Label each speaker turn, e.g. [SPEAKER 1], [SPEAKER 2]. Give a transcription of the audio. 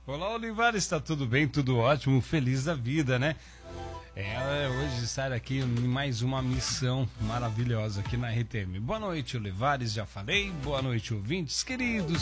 [SPEAKER 1] Olá, Olivares, está tudo bem, tudo ótimo, feliz da vida, né? Hoje estar aqui em mais uma missão maravilhosa aqui na RTM. Boa noite, Olivares, já falei. Boa noite, ouvintes queridos.